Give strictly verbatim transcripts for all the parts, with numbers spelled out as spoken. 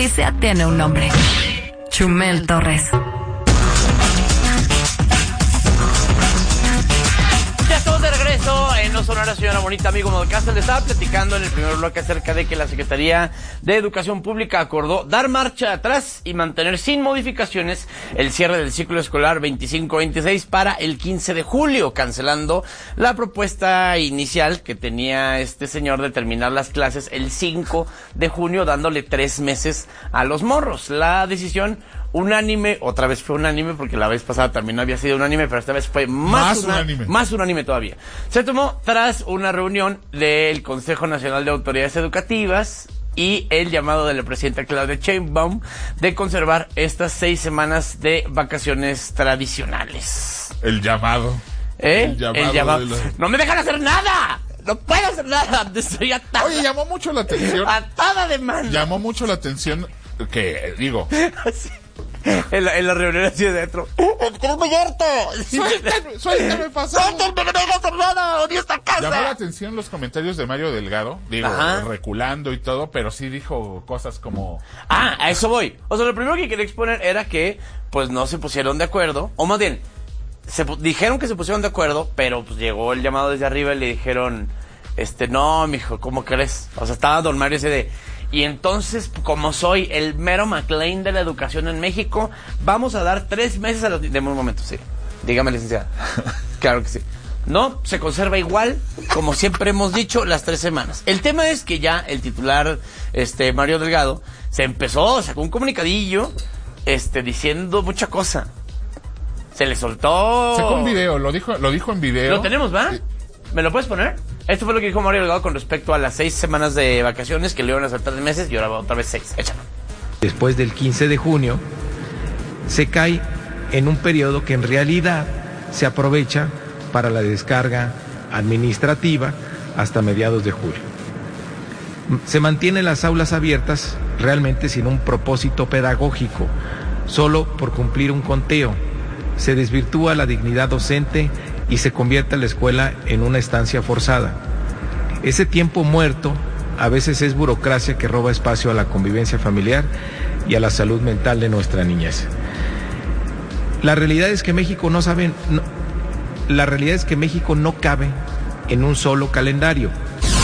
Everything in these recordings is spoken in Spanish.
noticia tiene un nombre. Chumel Torres. Ya estamos de regreso en No Sonora, señora bonita. Amigo Modcastle, le estaba platicando en el primer bloque acerca de que la Secretaría de Educación Pública acordó dar marcha atrás y mantener sin modificaciones el cierre del ciclo escolar veinticinco veintiséis para el quince de julio, cancelando la propuesta inicial que tenía este señor de terminar las clases el cinco de junio, dándole tres meses a los morros. La decisión unánime, otra vez fue unánime, porque la vez pasada también había sido unánime, pero esta vez fue más, más una, unánime. Más unánime todavía. Se tomó tras una reunión del Consejo Nacional de Autoridades Educativas y el llamado de la presidenta Claudia Sheinbaum de conservar estas seis semanas de vacaciones tradicionales. El llamado. ¿Eh? El llamado. El llamado. La... ¡No me dejan hacer nada! ¡No puedo hacer nada! Estoy atada. Oye, llamó mucho la atención. Atada de mano. Llamó mucho la atención que, digo... Sí. En la, en la reunión así de dentro. ¡Eres muy harto! ¡Suéltame, suéltame, pasado! ¡Suéltame, que no dejas hacer nada! ¡Odio esta casa! Llamó la atención los comentarios de Mario Delgado, digo, Ajá. reculando y todo, pero sí dijo cosas como... Ah, a eso voy. O sea, lo primero que quería exponer era que, pues, no se pusieron de acuerdo, o más bien, se dijeron que se pusieron de acuerdo, pero pues llegó el llamado desde arriba y le dijeron, este, no, mijo, ¿cómo crees? O sea, estaba don Mario ese de... Y entonces, como soy el mero McLean de la educación en México, vamos a dar tres meses a los... Deme un momento, sí. Dígame, licenciada. Claro que sí. No, se conserva igual, como siempre hemos dicho, las tres semanas. El tema es que ya el titular, este, Mario Delgado, se empezó, sacó un comunicadillo, este, diciendo mucha cosa. Se le soltó... Sacó un video, lo dijo, lo dijo en video. Lo tenemos, ¿va? ¿Me lo puedes poner? Esto fue lo que dijo Mario Delgado con respecto a las seis semanas de vacaciones que le iban a saltar de meses y ahora va otra vez seis. Échalo. Después del quince de junio, se cae en un periodo que en realidad se aprovecha para la descarga administrativa hasta mediados de julio. Se mantienen las aulas abiertas realmente sin un propósito pedagógico, solo por cumplir un conteo. Se desvirtúa la dignidad docente y se convierte la escuela en una estancia forzada. Ese tiempo muerto a veces es burocracia que roba espacio a la convivencia familiar y a la salud mental de nuestra niñez. La realidad es que México no sabe, no, la realidad es que México no cabe en un solo calendario.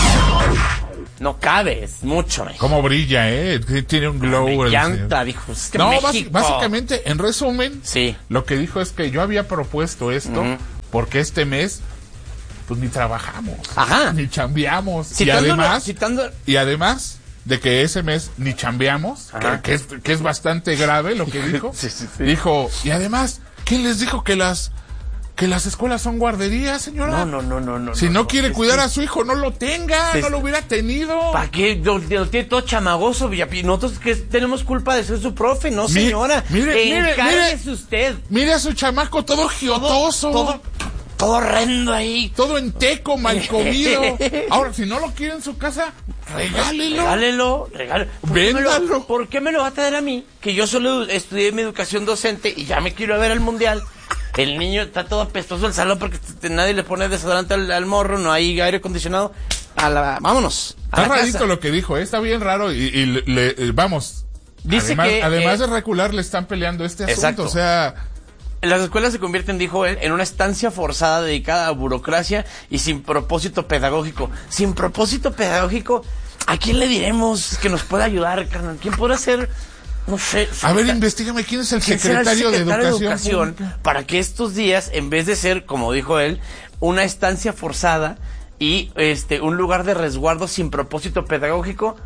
No cabe, es mucho México. Cómo brilla, ¿eh? Tiene un glow. Me encanta, dijo. Es que no, México... básicamente, en resumen, sí. Lo que dijo es que yo había propuesto esto uh-huh. porque este mes, pues ni trabajamos. Ajá. Ni chambeamos. Citándolo, y además, citando... y además de que ese mes ni chambeamos, que, que, es, que es bastante grave lo que dijo. sí, sí, sí. Dijo, y además, ¿quién les dijo que las... que las escuelas son guarderías, señora? No, no, no, no, no. Si no, no quiere no, cuidar sí. a su hijo, no lo tenga, sí. no lo hubiera tenido. ¿Para qué? Lo, lo tiene todo chamagoso, Villapi. Nosotros que tenemos culpa de ser su profe, no, mire, señora. Mire, Encárguese mire, usted. Mire a su chamaco todo giotoso. Todo, todo, todo horrendo ahí. Todo en teco, mal comido. Ahora, si no lo quiere en su casa, regálelo. Regálelo, regálelo. ¿Por Véndalo. Qué me lo, ¿Por qué me lo va a traer a mí? Que yo solo estudié mi educación docente y ya me quiero ver al mundial. El niño está todo apestoso el salón porque nadie le pone desodorante al, al morro, no hay aire acondicionado. A la, vámonos. A está la rarito casa. Lo que dijo, ¿eh? Está bien raro y, y le, le, vamos. Dice además, que además eh, de recular le están peleando este asunto, exacto. O sea, las escuelas se convierten, dijo él, en una estancia forzada dedicada a burocracia y sin propósito pedagógico. Sin propósito pedagógico, ¿a quién le diremos que nos pueda ayudar, carnal? ¿Quién podrá ser? No sé. A ver, investígame quién es el secretario, el secretario de Educación, de educación para que estos días, en vez de ser, como dijo él, una estancia forzada y este un lugar de resguardo sin propósito pedagógico,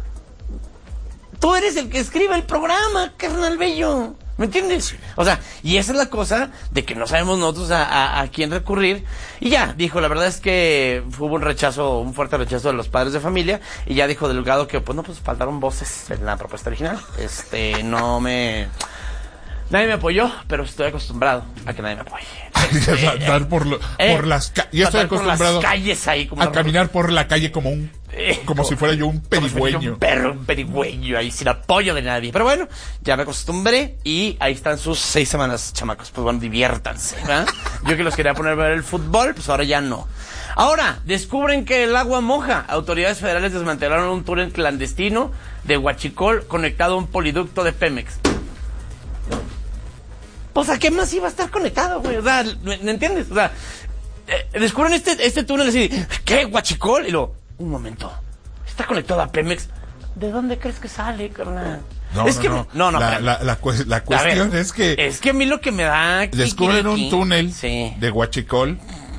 tú eres el que escribe el programa, carnal bello. ¿Me entiendes? O sea, y esa es la cosa de que no sabemos nosotros a, a, a quién recurrir. Y ya, dijo, la verdad es que hubo un rechazo, un fuerte rechazo de los padres de familia. Y ya dijo Delgado que, pues no, pues faltaron voces en la propuesta original. Este, no me... Nadie me apoyó, pero estoy acostumbrado a que nadie me apoye. Este, a andar por, lo, eh, por las calles. Ya estoy acostumbrado por las calles ahí, como a caminar por la calle como un Como si fuera yo un Como si fuera pedigüeño. un perro, un pedigüeño ahí sin apoyo de nadie. Pero bueno, ya me acostumbré y ahí están sus seis semanas, chamacos. Pues bueno, diviértanse, ¿verdad? Yo que los quería poner a ver el fútbol, pues ahora ya no. Ahora, descubren que el agua moja. Autoridades federales desmantelaron un túnel clandestino de Huachicol conectado a un poliducto de Pemex. Pues ¿a qué más iba a estar conectado, güey? O sea, ¿me, ¿me entiendes? O sea, eh, descubren este, este túnel así, ¿qué? ¿Huachicol? Y luego, un momento, ¿está conectado a Pemex? ¿De dónde crees que sale, carnal? No, es no, que no. no, no, la, espérame. la, la, cu- la A cuestión ver, es que es que a mí lo que me da descubren un kikiriki- túnel Sí. de Huachicol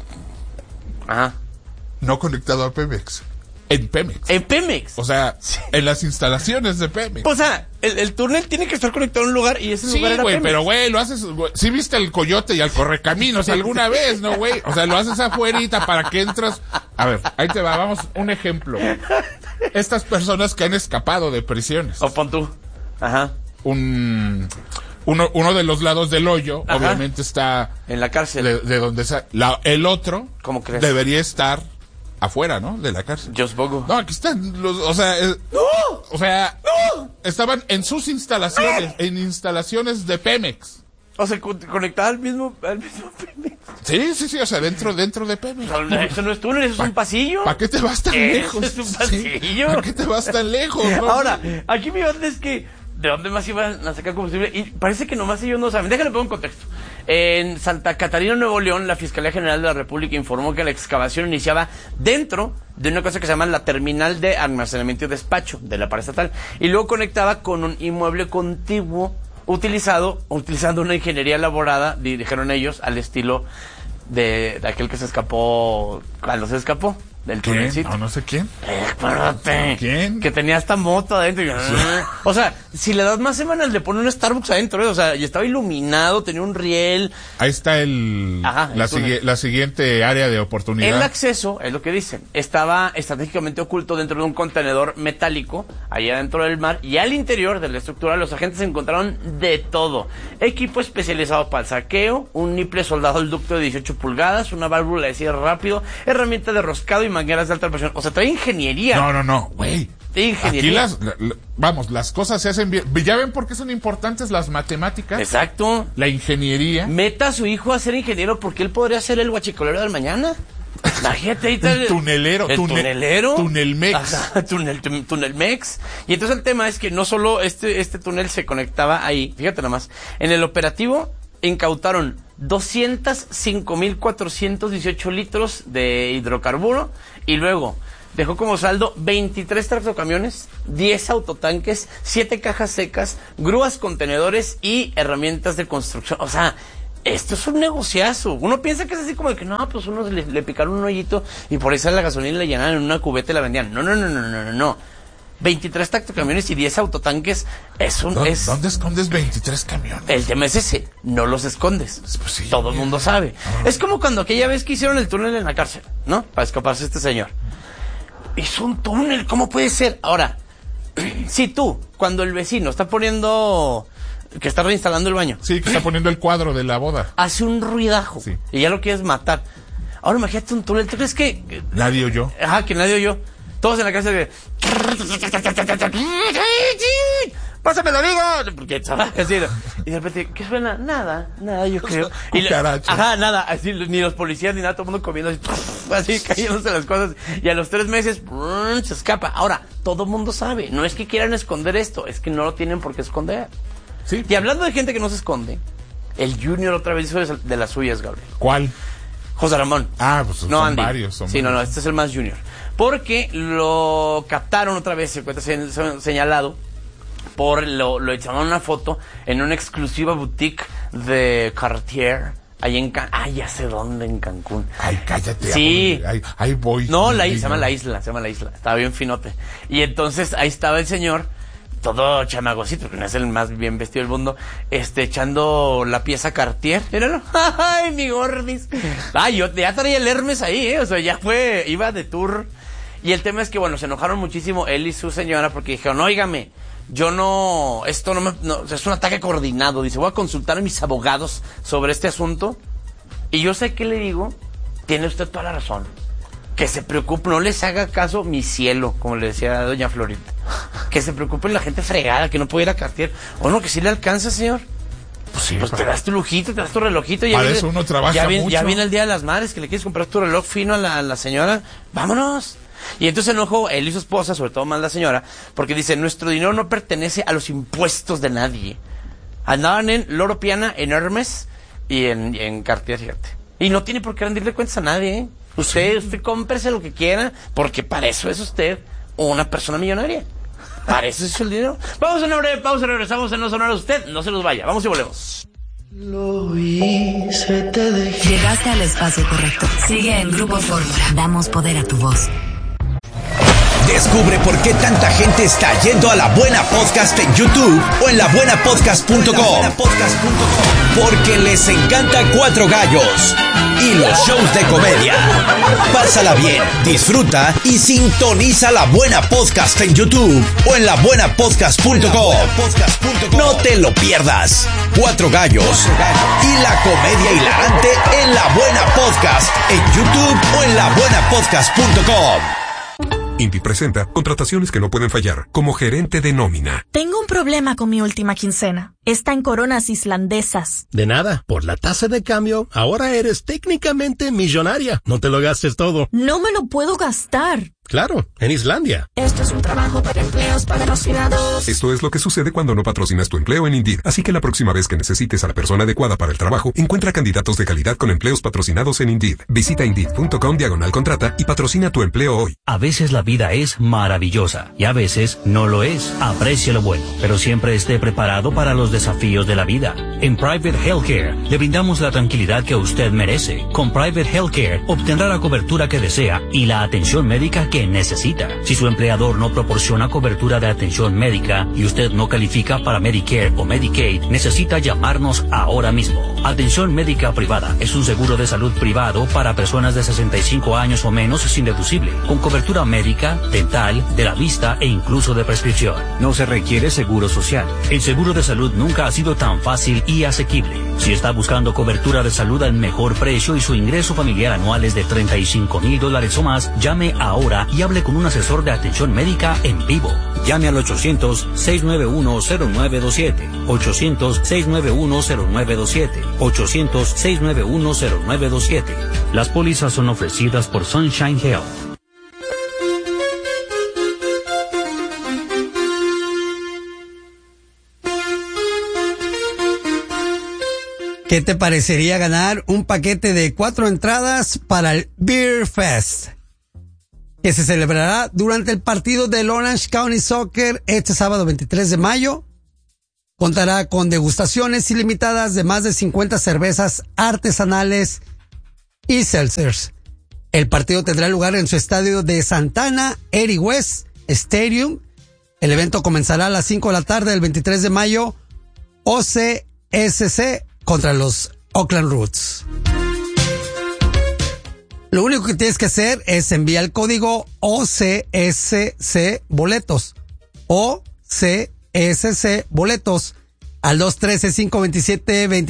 Ajá. no conectado a Pemex. En Pemex. En Pemex. O sea, Sí. en las instalaciones de Pemex. O sea, el, el túnel tiene que estar conectado a un lugar y ese Sí, lugar era güey, Pemex. pero güey, lo haces, güey. Sí viste el coyote y al correcaminos alguna vez, ¿no, güey? O sea, lo haces afuerita para que entras. A ver, ahí te va, vamos, un ejemplo. Estas personas que han escapado de prisiones. O pon tú. Ajá. Un, uno, uno de los lados del hoyo, Ajá. obviamente está En la cárcel. de, de donde sa- la, el otro ¿Cómo crees? debería estar afuera, ¿no? De la cárcel. Jos Bogo. No, aquí están los, o sea, eh, ¡No! o sea, ¡No! estaban en sus instalaciones, en instalaciones de Pemex. O sea, con- conectada al mismo, al mismo Pemex. Sí, sí, sí, o sea, dentro, dentro de Pemex. No, eso no es túnel, eso es un pasillo. ¿Para qué te vas tan Eso lejos? es un Sí, pasillo. ¿para qué te vas tan lejos? No? Ahora, aquí mi onda es que ¿de dónde más iban a sacar combustible? Y parece que nomás ellos no saben. Déjale pongo en contexto. En Santa Catarina, Nuevo León, la Fiscalía General de la República informó que la excavación iniciaba dentro de una cosa que se llama la terminal de almacenamiento y despacho de la paraestatal y luego conectaba con un inmueble contiguo utilizado, utilizando una ingeniería elaborada, dijeron ellos, al estilo de, de aquel que se escapó, cuando se escapó del ¿Quién? túnelcito. No, no sé quién. Eh, acuérdate. ¿Quién? Que tenía esta moto adentro. Y, o sea, si le das más semanas, le pone un Starbucks adentro, ¿eh? O sea, y estaba iluminado, tenía un riel. Ahí está el, Ajá, la, el túnel. sigui- la siguiente área de El oportunidad. acceso, es lo que dicen, estaba estratégicamente oculto dentro de un contenedor metálico, allá dentro del mar, y al interior de la estructura los agentes encontraron de todo. Equipo especializado para el saqueo, un niple soldado al ducto de dieciocho pulgadas, una válvula de cierre rápido, herramienta de roscado y mangueras de alta presión. O sea, trae ingeniería. No, no, no, güey. De ingeniería. Aquí las, la- la- vamos, las cosas se hacen bien. ¿Ya ven por qué son importantes las matemáticas? Exacto. La ingeniería. Meta a su hijo a ser ingeniero porque él podría ser el guachicolero del mañana. Imagínate ahí está El tunelero, el tune- tunelero, tunelmex. Ajá, tunel, tu- tunelmex. Y entonces el tema es que no solo este este túnel se conectaba ahí, fíjate nomás. En el operativo incautaron doscientos cinco mil cuatrocientos dieciocho litros de hidrocarburo y luego dejó como saldo veintitrés tractocamiones, diez autotanques, siete cajas secas, grúas contenedores y herramientas de construcción. O sea, esto es un negociazo. Uno piensa que es así como de que no, pues uno le, le picaron un hoyito y por eso la gasolina le llenaban en una cubeta y la vendían. No, no, no, no, no, no, no. veintitrés tractocamiones y diez autotanques es un... ¿Dónde, es dónde escondes veintitrés camiones? El tema es ese, no los escondes. Pues sí, Todo el mira. mundo sabe. Ah. Es como cuando aquella vez que hicieron el túnel en la cárcel, ¿no? Para escaparse este señor. Hizo un túnel, ¿cómo puede ser? Ahora, si tú, cuando el vecino está poniendo, que está reinstalando el baño, Sí, que está poniendo el cuadro de la boda. hace un ruidajo Sí. y ya lo quieres matar. Ahora imagínate un túnel, ¿tú crees que... que- Nadie oyó. Ajá, que nadie oyó. Todos en la casa de... ¡Pásame la liga! Porque estaba así. Y de repente, ¿qué suena? Nada, nada, yo creo. Y la- Cucarachas. ajá, nada. Así, ni los policías ni nada, todo el mundo comiendo así, así cayéndose las cosas. Y a los tres meses, se escapa. Ahora, todo el mundo sabe. No es que quieran esconder esto, es que no lo tienen por qué esconder. Sí. Y hablando de gente que no se esconde, el Junior otra vez hizo de las suyas, Gabriel. ¿Cuál? José Ramón. Ah, pues No, son Andy. varios. Son sí, no, no, varios. este es el más junior. Porque lo captaron otra vez, se encuentra se- señalado, por lo, lo echaron una foto en una exclusiva boutique de Cartier, ahí en Cancún. Ah, ya sé dónde, en Cancún. Ay, cállate. Sí. Ahí, ahí- ahí voy. No, la Ay, isla, se llama no. la isla, se llama la isla. Estaba bien finote. Y entonces ahí estaba el señor, todo chamagocito, porque no es el más bien vestido del mundo, este, echando la pieza Cartier. Míralo. Ay, mi gordis. Ay, yo ya traía el Hermes ahí, eh. O sea, ya fue, iba de tour. Y el tema es que, bueno, se enojaron muchísimo él y su señora porque dijeron, óigame, yo no, esto no me, no, es un ataque coordinado. Dice, voy a consultar a mis abogados sobre este asunto. Y yo sé qué le digo, tiene usted toda la razón. Que se preocupe, no les haga caso mi cielo, como le decía a doña Florita. Que se preocupe la gente fregada, que no puede ir a Cartier. O no, que sí le alcanza, señor. Pues sí, Pues te das tu lujito, te das tu relojito. Ya para viene, eso uno trabaja ya viene, mucho. ya viene el Día de las Madres, que le quieres comprar tu reloj fino a la, a la señora. ¡Vámonos! Y entonces se enojó él y su esposa, sobre todo más la señora, porque dice, nuestro dinero no pertenece a los impuestos de nadie. Andaban en Loro Piana, en Hermes y en, en Cartier, fíjate. Y no tiene por qué rendirle cuentas a nadie, ¿eh? Usted, usted cómprese lo que quiera, porque para eso es usted una persona millonaria. Para eso es el dinero. Vamos a una breve pausa, regresamos en No Sonar Usted. No se nos vaya, vamos y volvemos. Lo hice, te dejé. Llegaste al espacio correcto. Sigue en Grupo Fórmula. Damos poder a tu voz. Descubre por qué tanta gente está yendo a La Buena Podcast en YouTube o en la buena podcast punto com. Porque les encanta Cuatro Gallos y los shows de comedia. Pásala bien, disfruta y sintoniza La Buena Podcast en YouTube o en la buena podcast punto com. No te lo pierdas. Cuatro Gallos y la comedia hilarante en La Buena Podcast en YouTube o en la buena podcast punto com. Indy presenta contrataciones que no pueden fallar, como gerente de nómina. Tengo un problema con mi última quincena. Está en coronas islandesas. De nada, por la tasa de cambio, ahora eres técnicamente millonaria. No te lo gastes todo. No me lo puedo gastar. Claro, en Islandia. Esto es un trabajo para empleos patrocinados. Esto es lo que sucede cuando no patrocinas tu empleo en Indeed. Así que la próxima vez que necesites a la persona adecuada para el trabajo, encuentra candidatos de calidad con empleos patrocinados en Indeed. Visita Indeed.com diagonal contrata y patrocina tu empleo hoy. A veces la vida es maravillosa y a veces no lo es. Aprecie lo bueno, pero siempre esté preparado para los desafíos de la vida. En Private Healthcare le brindamos la tranquilidad que usted merece. Con Private Healthcare obtendrá la cobertura que desea y la atención médica que necesita. Si su empleador no proporciona cobertura de atención médica y usted no califica para Medicare o Medicaid, necesita llamarnos ahora mismo. Atención médica privada es un seguro de salud privado para personas de sesenta y cinco años o menos sin deducible, con cobertura médica, dental, de la vista e incluso de prescripción. No se requiere seguro social. El seguro de salud nunca ha sido tan fácil y asequible. Si está buscando cobertura de salud al mejor precio y su ingreso familiar anual es de treinta y cinco mil dólares o más, llame ahora y hable con un asesor de atención médica en vivo. Llame al ochocientos, seis nueve uno, cero nueve dos siete. ochocientos, seis nueve uno, cero nueve dos siete. ochocientos, seis nueve uno, cero nueve dos siete. Las pólizas son ofrecidas por Sunshine Health. ¿Qué te parecería ganar un paquete de cuatro entradas para el Beer Fest, que se celebrará durante el partido del Orange County Soccer este sábado veintitrés de mayo? Contará con degustaciones ilimitadas de más de cincuenta cervezas artesanales y seltzers. El partido tendrá lugar en su estadio de Santana Erie West Stadium. El evento comenzará a las cinco de la tarde del veintitrés de mayo. O C S C contra los Oakland Roots. Lo único que tienes que hacer es enviar el código O C S C boletos. O C S C boletos al dos uno tres, cinco dos siete, dos